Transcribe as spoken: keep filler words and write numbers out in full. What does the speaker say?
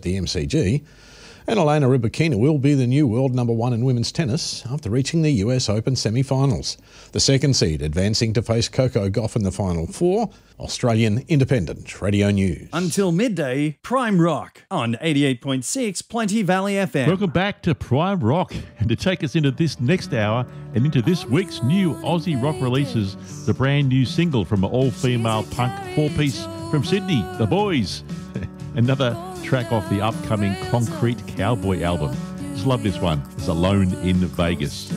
the M C G. And Elena Rybakina will be the new world number one in women's tennis after reaching the U S Open semi-finals. The second seed advancing to face Coco Gauff in the final four. Australian Independent Radio News. Until midday, Prime Rock on eighty-eight point six Plenty Valley F M. Welcome back to Prime Rock, and to take us into this next hour and into this week's new Aussie rock releases, the brand new single from an all-female punk four-piece from Sydney, The Boys. Another track off the upcoming Concrete Cowboy album. Just love this one. It's Alone in Vegas.